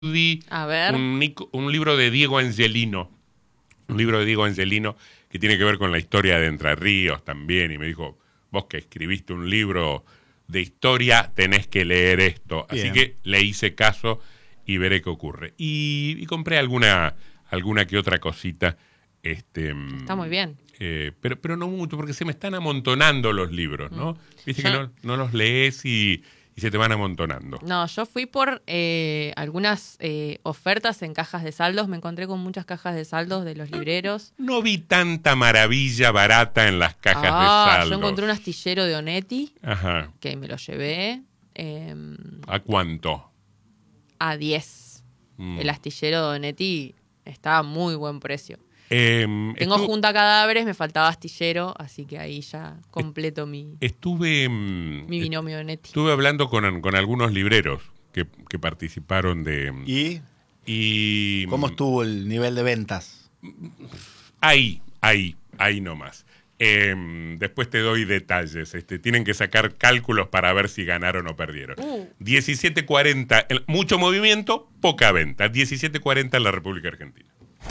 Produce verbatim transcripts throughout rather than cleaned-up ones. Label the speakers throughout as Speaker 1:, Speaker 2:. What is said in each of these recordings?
Speaker 1: A ver.
Speaker 2: Un, un libro de Diego Angelino, un libro de Diego Angelino que tiene que ver con la historia de Entre Ríos también, y me dijo, vos que escribiste un libro de historia, tenés que leer esto. Bien. Así que le hice caso y veré qué ocurre. Y, y compré alguna, alguna que otra cosita. Este,
Speaker 1: Está muy bien.
Speaker 2: Eh, pero, pero no mucho, porque se me están amontonando los libros, ¿no? Mm. Viste yo, que no, no los lees y... y se te van amontonando.
Speaker 1: No, yo fui por eh, algunas eh, ofertas en cajas de saldos. Me encontré con muchas cajas de saldos de los libreros.
Speaker 2: No vi tanta maravilla barata en las cajas ah, de saldos.
Speaker 1: Yo encontré un astillero de Onetti.
Speaker 2: Ajá.
Speaker 1: Que me lo llevé. Eh,
Speaker 2: ¿A cuánto?
Speaker 1: A diez. Mm. El astillero de Onetti estaba a muy buen precio.
Speaker 2: Eh,
Speaker 1: Tengo
Speaker 2: estuve,
Speaker 1: junta cadáveres, me faltaba astillero, así que ahí ya completo mi,
Speaker 2: estuve,
Speaker 1: mi binomio de Neti.
Speaker 2: Estuve hablando con, con algunos libreros que, que participaron de...
Speaker 3: ¿Y?
Speaker 2: y
Speaker 3: ¿Cómo estuvo el nivel de ventas?
Speaker 2: Ahí, ahí, ahí nomás. Eh, después te doy detalles. Este, tienen que sacar cálculos para ver si ganaron o perdieron. Uh. diecisiete cuarenta, mucho movimiento, poca venta. diecisiete cuarenta en la República Argentina.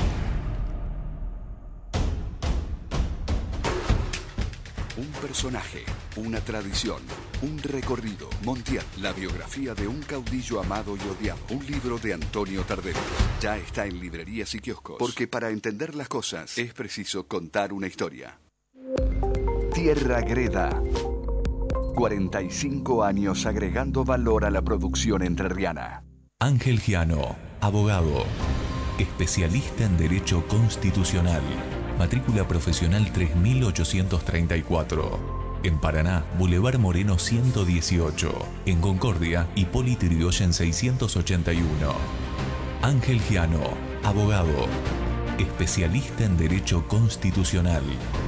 Speaker 4: Un personaje, una tradición, un recorrido. Montiel, la biografía de un caudillo amado y odiado. Un libro de Antonio Tardelli. Ya está en librerías y kioscos. Porque para entender las cosas es preciso contar una historia. Tierra Greda. cuarenta y cinco años agregando valor a la producción entrerriana.
Speaker 5: Ángel Giano, abogado, especialista en Derecho Constitucional. Matrícula profesional tres mil ochocientos treinta y cuatro. En Paraná, Boulevard Moreno ciento dieciocho. En Concordia, Hipólito Yrigoyen seiscientos ochenta y uno. Ángel Giano, abogado, especialista en Derecho Constitucional.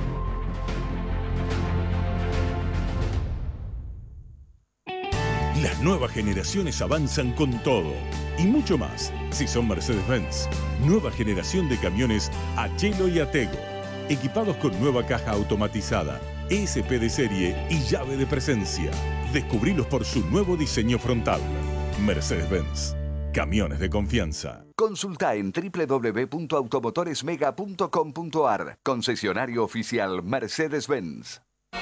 Speaker 6: Las nuevas generaciones avanzan con todo y mucho más si son Mercedes-Benz. Nueva generación de camiones Achelo y Atego, equipados con nueva caja automatizada, E S P de serie y llave de presencia. Descubrilos por su nuevo diseño frontal. Mercedes-Benz, camiones de confianza.
Speaker 4: Consulta en doble u doble u doble u punto automotoresmega punto com punto a r. Concesionario oficial Mercedes-Benz.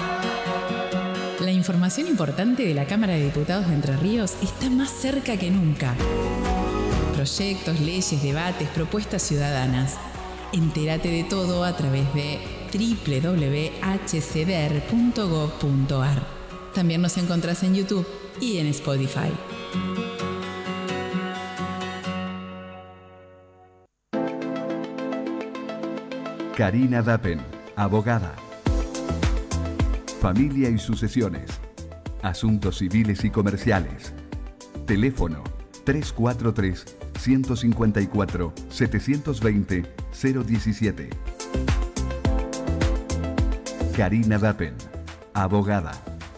Speaker 7: La información importante de la Cámara de Diputados de Entre Ríos está más cerca que nunca. Proyectos, leyes, debates, propuestas ciudadanas. Entérate de todo a través de doble u doble u doble u punto h c d r punto gov punto a r. También nos encontrás en YouTube y en Spotify.
Speaker 8: Karina Dappen, abogada. Familia y sucesiones. Asuntos civiles y comerciales. Teléfono tres cuatro tres, uno cinco cuatro, siete dos cero, cero uno siete. Karina Dappen, abogada.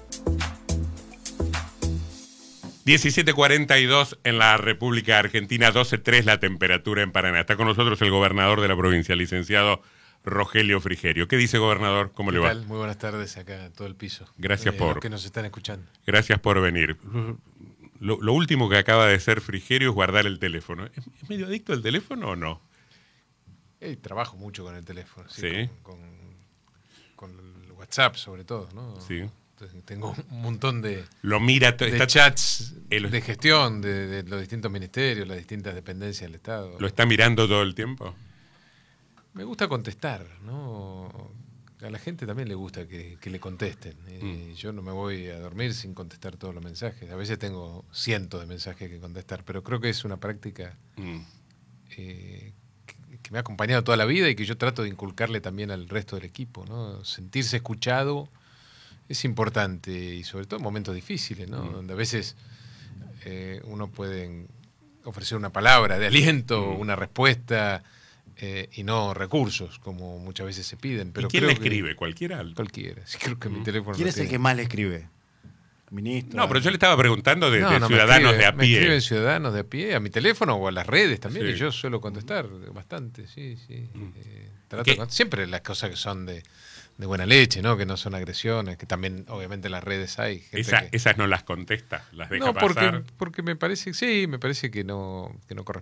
Speaker 2: diecisiete cuarenta y dos en la República Argentina, doce tres la temperatura en Paraná. Está con nosotros el gobernador de la provincia, licenciado Rogelio Frigerio. ¿Qué dice, gobernador? ¿Cómo le va?
Speaker 9: ¿Qué tal? Muy buenas tardes acá a todo el piso.
Speaker 2: Gracias
Speaker 9: eh,
Speaker 2: por...
Speaker 9: los que nos están escuchando.
Speaker 2: Gracias por venir. Lo, lo último que acaba de hacer Frigerio es guardar el teléfono. ¿Es, es medio adicto al teléfono o no?
Speaker 9: Eh, trabajo mucho con el teléfono. Sí.
Speaker 2: ¿Sí?
Speaker 9: Con, con, con el WhatsApp, sobre todo, ¿no?
Speaker 2: Sí.
Speaker 9: Entonces, tengo un montón de,
Speaker 2: lo mira
Speaker 9: de
Speaker 2: está,
Speaker 9: chats el, de gestión de, de los distintos ministerios, las distintas dependencias del Estado.
Speaker 2: ¿Lo está mirando todo el tiempo?
Speaker 9: Me gusta contestar, ¿no? A la gente también le gusta que, que le contesten. Mm. Y yo no me voy a dormir sin contestar todos los mensajes. A veces tengo cientos de mensajes que contestar, pero creo que es una práctica mm. eh, que, que me ha acompañado toda la vida y que yo trato de inculcarle también al resto del equipo, ¿no? Sentirse escuchado es importante y sobre todo en momentos difíciles, ¿no? Mm. Donde a veces eh, uno puede ofrecer una palabra de aliento, mm. una respuesta... Eh, y no recursos, como muchas veces se piden. Pero
Speaker 2: ¿y quién
Speaker 9: creo
Speaker 2: le escribe?
Speaker 9: Que
Speaker 2: ¿Cualquiera?
Speaker 9: Cualquiera. Sí, creo que mm. mi teléfono
Speaker 3: ¿Quién
Speaker 9: no
Speaker 3: es
Speaker 9: tiene.
Speaker 3: el que más le escribe? ¿Ministro?
Speaker 2: No, pero yo le estaba preguntando de,
Speaker 9: no,
Speaker 2: de
Speaker 9: no,
Speaker 2: ciudadanos
Speaker 9: escribe,
Speaker 2: de a
Speaker 9: me
Speaker 2: pie.
Speaker 9: escriben ciudadanos de a pie, a mi teléfono o a las redes también,
Speaker 2: sí.
Speaker 9: y yo suelo contestar bastante, sí, sí. Mm. Eh, trato
Speaker 2: ¿Qué?
Speaker 9: de, siempre las cosas que son de, de buena leche, ¿no? Que no son agresiones, que también obviamente en las redes hay gente
Speaker 2: Esa-
Speaker 9: que...
Speaker 2: esas no las contesta, las deja
Speaker 9: No, porque,
Speaker 2: pasar.
Speaker 9: porque me parece, sí, me parece que no, que no corresponde.